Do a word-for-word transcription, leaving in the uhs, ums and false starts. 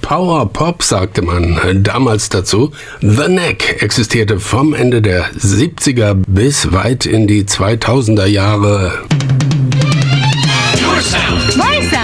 Power Pop, sagte man damals dazu. The Knack existierte vom Ende der siebziger bis weit in die zweitausender Jahre. Your sound. My sound.